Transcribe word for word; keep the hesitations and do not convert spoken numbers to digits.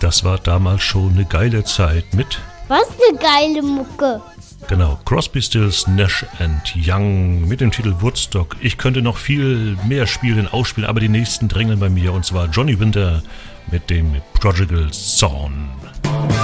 Das war damals schon eine geile Zeit mit... Was eine geile Mucke. Genau, Crosby, Stills, Nash and Young mit dem Titel Woodstock. Ich könnte noch viel mehr spielen, ausspielen, aber die nächsten drängeln bei mir, und zwar Johnny Winter mit dem Prodigal Son.